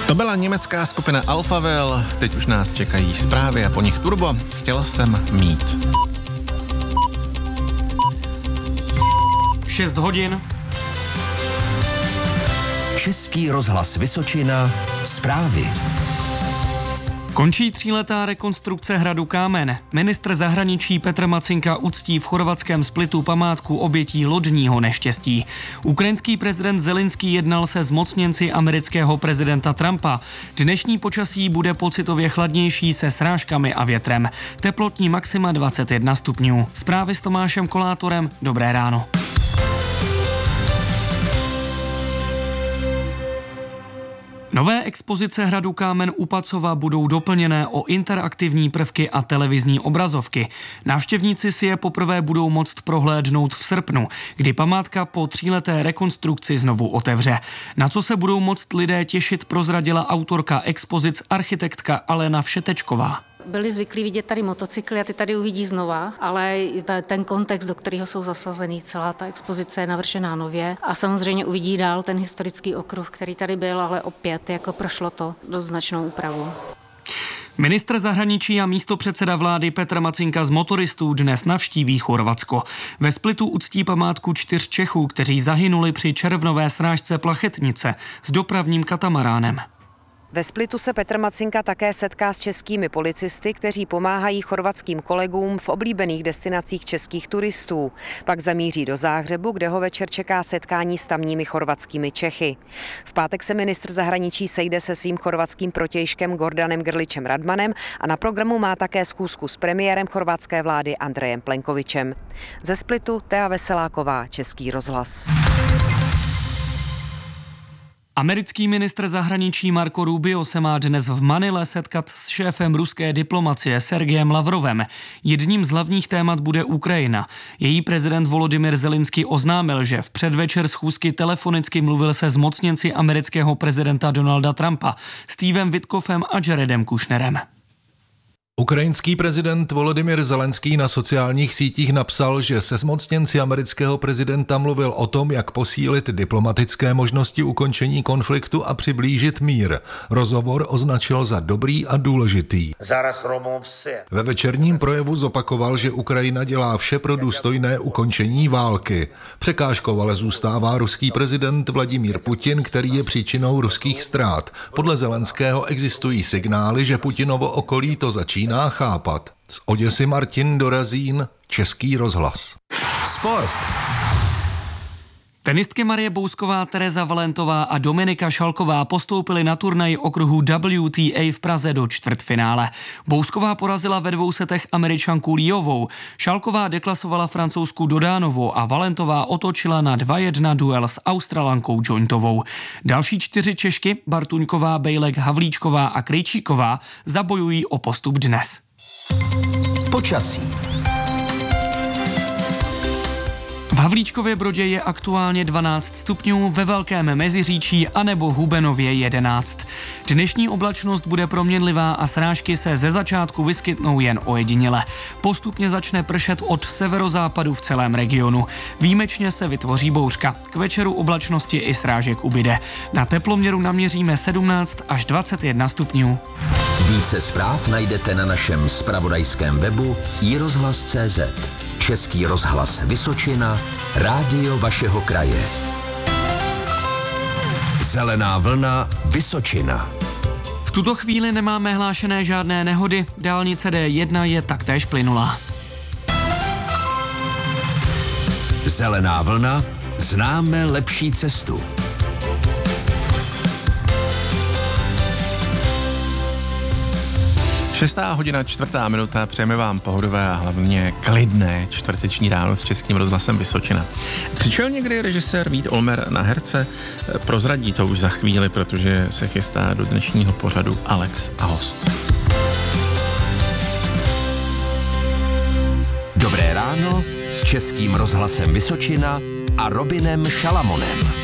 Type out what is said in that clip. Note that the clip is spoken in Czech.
To byla německá skupina Alphavel, teď už nás čekají zprávy a po nich Turbo. Chtěl jsem mít. 6 hodin. Český rozhlas Vysočina, zprávy. Končí 3letá rekonstrukce hradu Kámen. Ministr zahraničí Petr Macinka uctí v chorvatském Splitu památku obětí lodního neštěstí. Ukrajinský prezident Zelenský jednal se zmocněnci amerického prezidenta Trumpa. Dnešní počasí bude pocitově chladnější se srážkami a větrem. Teplotní maxima 21 stupňů. Zprávy s Tomášem Kolátorem. Dobré ráno. Nové expozice hradu Kámen u Pacova budou doplněné o interaktivní prvky a televizní obrazovky. Návštěvníci si je poprvé budou moct prohlédnout v srpnu, kdy památka po 3leté rekonstrukci znovu otevře. Na co se budou moct lidé těšit, prozradila autorka expozic architektka Alena Všetečková. Byli zvyklí vidět tady motocykly a ty tady uvidí znova, ale ten kontext, do kterého jsou zasazený, celá ta expozice je navršená nově a samozřejmě uvidí dál ten historický okruh, který tady byl, ale opět jako prošlo to dost značnou úpravu. Ministr zahraničí a místopředseda vlády Petr Macinka z motoristů dnes navštíví Chorvatsko. Ve Splitu uctí památku 4 Čechů, kteří zahynuli při červnové srážce Plachetnice s dopravním katamaránem. Ve Splitu se Petr Macinka také setká s českými policisty, kteří pomáhají chorvatským kolegům v oblíbených destinacích českých turistů. Pak zamíří do Záhřebu, kde ho večer čeká setkání s tamními chorvatskými Čechy. V pátek se ministr zahraničí sejde se svým chorvatským protějškem Gordanem Grličem Radmanem a na programu má také schůzku s premiérem chorvatské vlády Andrejem Plenkovičem. Ze Splitu Thea Veseláková, Český rozhlas. Americký ministr zahraničí Marco Rubio se má dnes v Manile setkat s šéfem ruské diplomacie Sergejem Lavrovem. Jedním z hlavních témat bude Ukrajina. Její prezident Volodymyr Zelenský oznámil, že v předvečer schůzky telefonicky mluvil se zmocněnci amerického prezidenta Donalda Trumpa, Stevem Witkoffem a Jaredem Kushnerem. Ukrajinský prezident Volodymyr Zelenský na sociálních sítích napsal, že se zmocněnci amerického prezidenta mluvil o tom, jak posílit diplomatické možnosti ukončení konfliktu a přiblížit mír. Rozhovor označil za dobrý a důležitý. Ve večerním projevu zopakoval, že Ukrajina dělá vše pro důstojné ukončení války. Překážkou ale zůstává ruský prezident Vladimír Putin, který je příčinou ruských ztrát. Podle Zelenského existují signály, že Putinovo okolí to začíná chápat. Z Oděsy Martin Dorazín, Český rozhlas. Sport. Tenistky Marie Bousková, Tereza Valentová a Dominika Šalková postoupily na turnaj okruhu WTA v Praze do čtvrtfinále. Bousková porazila ve 2 setech Američanku Liovou, Šalková deklasovala Francouzsku Dodánovou a Valentová otočila na 2-1 duel s Australankou Jointovou. Další 4 Češky, Bartuňková, Bejlek, Havlíčková a Krejčíková, zabojují o postup dnes. Počasí. V Havlíčkově Brodě je aktuálně 12 stupňů, ve Velkém Meziříčí anebo Hubenově 11. Dnešní oblačnost bude proměnlivá a srážky se ze začátku vyskytnou jen ojediněle. Postupně začne pršet od severozápadu v celém regionu. Výjimečně se vytvoří bouřka. K večeru oblačnosti i srážek ubyde. Na teploměru naměříme 17 až 21 stupňů. Více zpráv najdete na našem zpravodajském webu iRozhlas.cz. Český rozhlas Vysočina, rádio vašeho kraje. Zelená vlna Vysočina. V tuto chvíli nemáme hlášené žádné nehody, dálnice D1 je taktéž plynulá. Zelená vlna, známe lepší cestu. 6:04, přejeme vám pohodové a hlavně klidné čtvrteční ráno s Českým rozhlasem Vysočina. Přišel někdy režisér Vít Olmer na herce? Prozradí to už za chvíli, protože se chystá do dnešního pořadu Alex a host. Dobré ráno s Českým rozhlasem Vysočina a Robinem Šalamonem.